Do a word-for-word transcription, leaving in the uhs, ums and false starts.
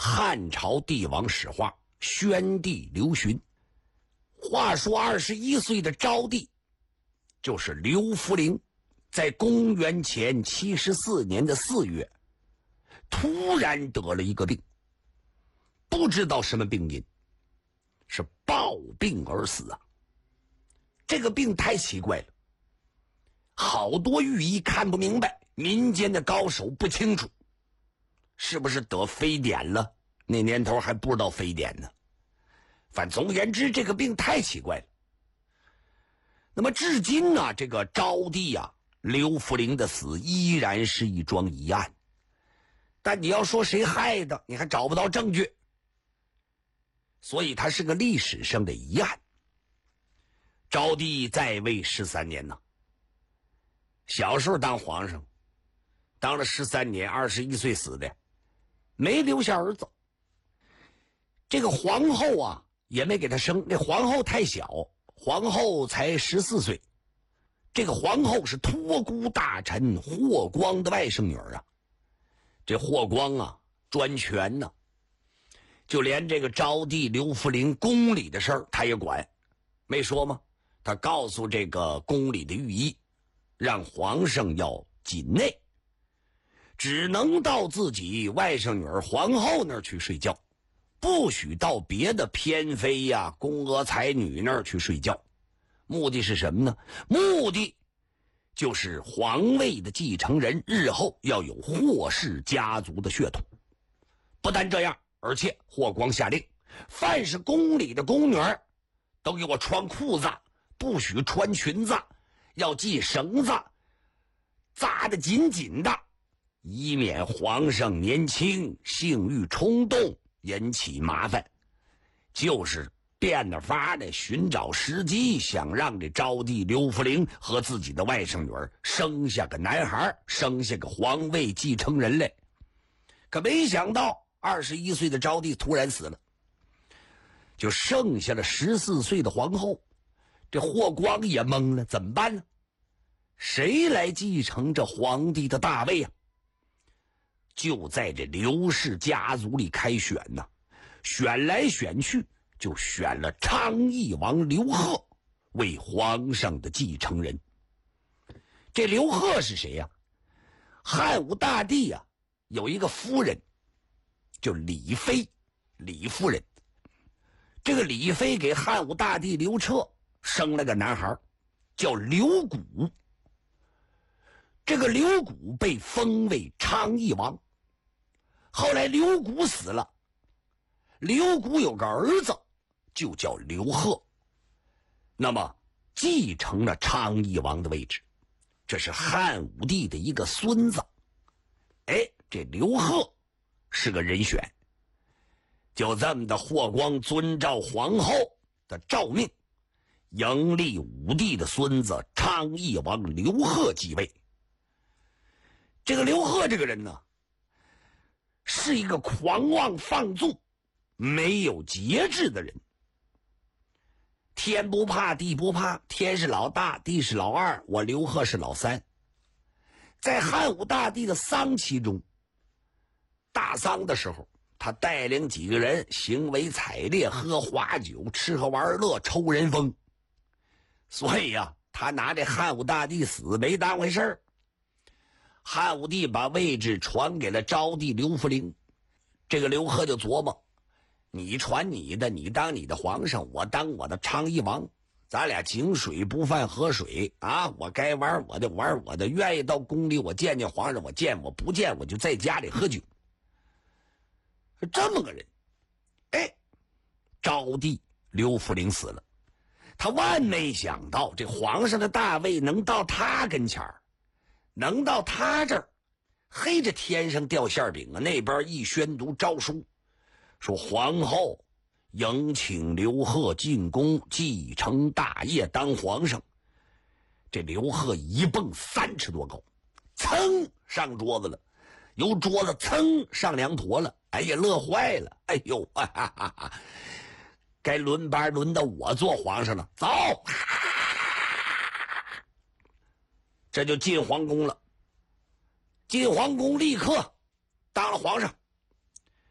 汉朝帝王史话，宣帝刘询。话说二十一岁的昭帝，就是刘弗陵，在公元前七十四年的四月，突然得了一个病，不知道什么病因，是暴病而死啊！这个病太奇怪了，好多御医看不明白，民间的高手不清楚，是不是得非典了？那年头还不知道非典呢。反总而言之，这个病太奇怪了。那么至今呢，这个昭帝啊，刘弗陵的死依然是一桩疑案。但你要说谁害的，你还找不到证据，所以它是个历史上的疑案。昭帝在位十三年呢，小时候当皇上，当了十三年，二十一岁死的，没留下儿子。这个皇后啊，也没给他生，那皇后太小，皇后才十四岁。这个皇后是托孤大臣霍光的外甥女儿啊。这霍光啊，专权呢，就连这个昭帝刘弗陵宫里的事儿他也管。没说吗？他告诉这个宫里的御医，让皇上要谨内，只能到自己外甥女儿皇后那儿去睡觉，不许到别的偏妃呀、宫娥才女那儿去睡觉。目的是什么呢？目的就是皇位的继承人日后要有霍氏家族的血统。不但这样，而且霍光下令，凡是宫里的宫女儿都给我穿裤子，不许穿裙子，要系绳子，扎得紧紧的，以免皇上年轻性欲冲动引起麻烦。就是变着法的寻找时机，想让这昭帝刘弗陵和自己的外甥女儿生下个男孩，生下个皇位继承人来。可没想到二十一岁的昭帝突然死了，就剩下了十四岁的皇后。这霍光也懵了，怎么办呢？谁来继承这皇帝的大位啊？就在这刘氏家族里开选呢，选来选去就选了昌邑王刘贺为皇上的继承人。这刘贺是谁呀、啊？汉武大帝呀、啊，有一个夫人，就李妃，李夫人。这个李妃给汉武大帝刘彻生了个男孩，叫刘古。这个刘古被封为昌邑王。后来刘古死了，刘古有个儿子，就叫刘贺，那么继承了昌邑王的位置。这是汉武帝的一个孙子。哎，这刘贺是个人选。就这么的，霍光遵照皇后的诏命，迎立武帝的孙子昌邑王刘贺继位。这个刘贺这个人呢，是一个狂妄放纵、没有节制的人。天不怕地不怕，天是老大，地是老二，我刘贺是老三。在汉武大帝的丧期中，大丧的时候，他带领几个人行为采烈，喝花酒，吃喝玩乐，抽人风。所以呀、啊，他拿这汉武大帝死没当回事儿。汉武帝把位置传给了昭帝刘弗陵。这个刘贺就琢磨，你传你的，你当你的皇上，我当我的昌邑王，咱俩井水不犯河水啊！我该玩我的玩我的，愿意到宫里我见见皇上我见，我不见我就在家里喝酒。是这么个人。哎，昭帝刘弗陵死了，他万没想到这皇上的大位能到他跟前儿，能到他这儿。黑着天上掉馅饼啊！那边一宣读诏书，说皇后迎请刘贺进宫继承大业当皇上。这刘贺一蹦三尺多高，噌上桌子了，由桌子噌上凉坨了。哎呀，乐坏了！哎呦，哈哈哈哈，该轮班轮到我做皇上了，走！这就进皇宫了。进皇宫立刻当了皇上。